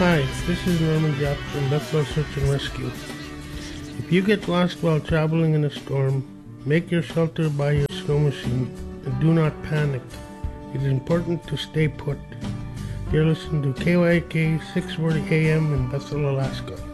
Hi, this is Norman Jack from Bethel Search and Rescue. If you get lost while traveling in a storm, make your shelter by your snow machine and do not panic. It is important to stay put. You're listening to KYK 640 AM in Bethel, Alaska.